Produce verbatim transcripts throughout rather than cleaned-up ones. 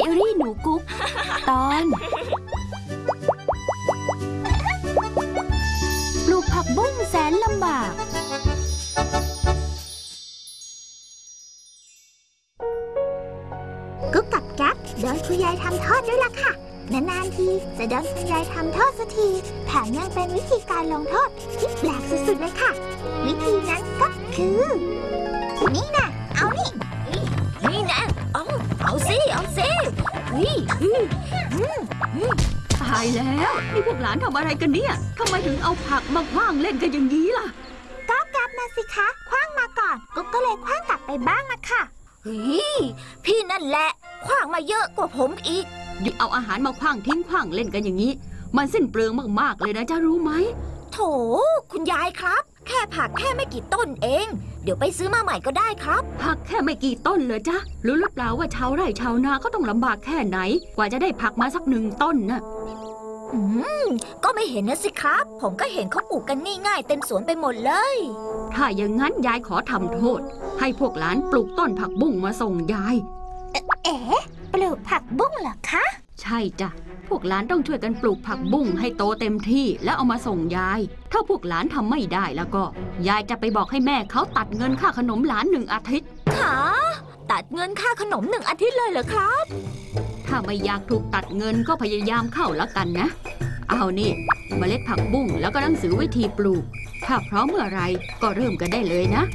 อรี่หนูกุ๊กตอนปลูกผักบุ้งแสนลำบากกุ๊กกับแก๊ปโดนคุณยายทำทอดด้วยล่ะค่ะนานๆทีจะโดนคุณยายทำโทษสักทีแถมยังเป็นวิธีการลงโทษที่แปลกสุดๆเลยค่ะวิธีนั้นก็คือนี่นะเอานี่นี่นะเอาเอาสิเอาสิตายแล้วนี่พวกหลานทำอะไรกันเนี่ยทำไมถึงเอาผักมาขว้างเล่นกันอย่างนี้ล่ะก็แก๊ปนะสิคะขว้างมาก่อนกุ๊กก็เลยขว้างกลับไปบ้างอะค่ะเฮ้ยพี่นั่นแหละขว้างมาเยอะกว่าผมอีกดิเอาอาหารมาขว้างทิ้งขว้างเล่นกันอย่างนี้มันสิ้นเปลืองมากๆเลยนะจะรู้ไหมโถคุณยายครับแค่ผักแค่ไม่กี่ต้นเองเดี๋ยวไปซื้อมาใหม่ก็ได้ครับผักแค่ไม่กี่ต้นเลยจ้ะรู้หรือเปล่าว่าชาวไร่ชาวนาเขาต้องลำบากแค่ไหนกว่าจะได้ผักมาสักหนึ่งต้นน่ะอืมก็ไม่เห็นนะสิครับผมก็เห็นเขาปลูกกันง่ายๆเต็มสวนไปหมดเลยถ้าอย่างนั้นยายขอทำโทษให้พวกหลานปลูกต้นผักบุ้งมาส่งยายเอ๋ปลูกผักบุ้งเหรอคะใช่จ้ะพวกหลานต้องช่วยกันปลูกผักบุ้งให้โตเต็มที่แล้วเอามาส่งยายถ้าพวกหลานทำไม่ได้แล้วก็ยายจะไปบอกให้แม่เขาตัดเงินค่าขนมหลานหนึ่งอาทิตย์ค่ะตัดเงินค่าขนมหนึ่งอาทิตย์เลยเหรอครับถ้าไม่อยากถูกตัดเงินก็พยายามเข้าแล้วกันนะเอานี่เมล็ดผักบุ้งแล้วก็หนังสือวิธีปลูกถ้าพร้อมเมื่อไรก็เริ่มกันได้เลยนะ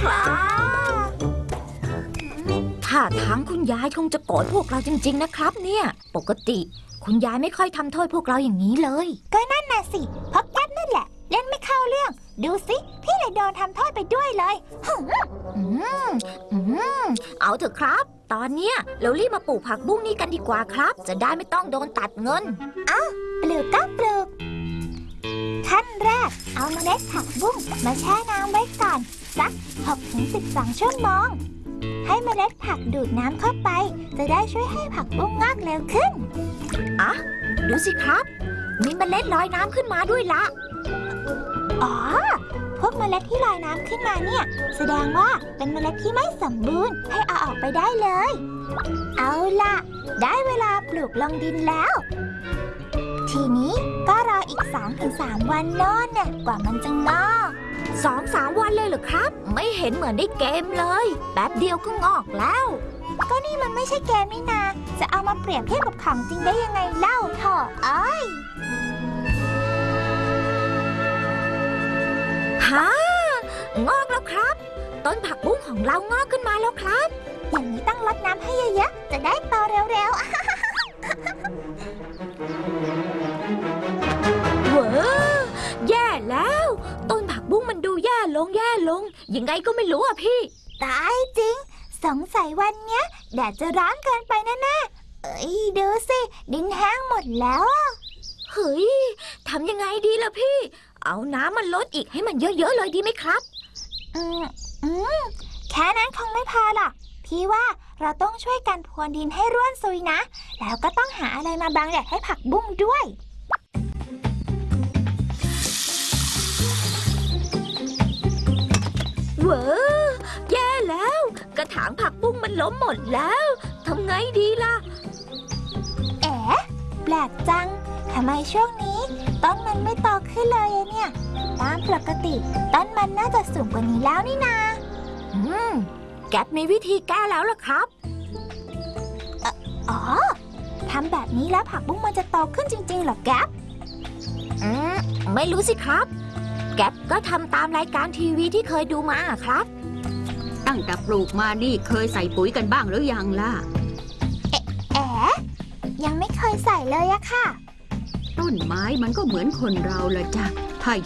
ถ้าทางคุณยายคงจะโกรธพวกเราจริงๆนะครับเนี่ยปกติคุณยายไม่ค่อยทำโทษพวกเราอย่างนี้เลยก็นั่นน่ะสิเพราะแก๊ปนั่นแหละเล่นไม่เข้าเรื่องดูสิพี่เลยโดนทำโทษไปด้วยเลยอืมอืมเอาเถอะครับตอนเนี้ยเรารีบมาปลูกผักบุ้งนี่กันดีกว่าครับจะได้ไม่ต้องโดนตัดเงินเอ้าปลูกก็ปลูกขั้นแรกเอาเมล็ดผักบุ้งมาแช่น้ำไว้ก่อนสัก หกถึงสิบสอง ชั่วโมงให้เมล็ดผักดูดน้ำเข้าไปจะได้ช่วยให้ผักบุ้งงอกเร็วขึ้นอ่ะดูสิครับมีเมล็ดลอยน้ำขึ้นมาด้วยละอ๋อพวกเมล็ดที่ลอยน้ำขึ้นมาเนี่ยแสดงว่าเป็นเมล็ดที่ไม่สมบูรณ์ให้เอาออกไปได้เลยเอาล่ะได้เวลาปลูกลงดินแล้วทีนี้ก็รออีก สองถึงสาม วันโน่นน่ะกว่ามันจะงอกสองสามวันเลยเหรอครับไม่เห็นเหมือนในเกมเลยแป๊บเดียวก็งอกแล้วก็นี่มันไม่ใช่เกมนี่นาจะเอามาเปรียบเทียบกับของจริงได้ยังไงเล่าเถอะเอ้ยฮ่างอกแล้วครับต้นผักบุ้งของเรางอกขึ้นมาแล้วครับอย่างนี้ต้องรดน้ำให้เยอะๆจะได้โตเร็วๆเว้อแย่แล้วต้นผักบุ้งมันดูแย่ลงแย่ลงยังไงก็ไม่รู้อ่ะพี่ตายจริงสงสัยวันเนี้ยแดดจะร้อนเกินไปแน่ๆเอ้ยดูสิดินแห้งหมดแล้วเฮ้ยทำยังไงดีล่ะพี่เอาน้ำมันลดอีกให้มันเยอะๆเลยดีไหมครับอืมอืมแค่นั้นคงไม่พอหรอกพี่ว่าเราต้องช่วยกันพรวนดินให้ร่วนซุยนะแล้วก็ต้องหาอะไรมาบังแดดให้ผักบุ้งด้วยเว้อแย่แล้วกระถางผักบุ้งมันล้มหมดแล้วทำไงดีล่ะเอ๋แปลกจังทำไมช่วงนี้ต้นมันไม่โตขึ้นเลยเนี่ยตามปกติต้นมันน่าจะสูงกว่านี้แล้วนี่นาอืมแก๊ปมีวิธีแก้แล้วล่ะครับอ๋อทำแบบนี้แล้วผักบุ้งมันจะโตขึ้นจริงๆหรอแก๊ปอืมไม่รู้สิครับแก๊ปก็ทำตามรายการทีวีที่เคยดูมาครับตั้งแต่ปลูกมานี่เคยใส่ปุ๋ยกันบ้างหรือยังล่ะเอ๊ะแอ๋ยังไม่เคยใส่เลยอะค่ะต้นไม้มันก็เหมือนคนเราละจ้ะ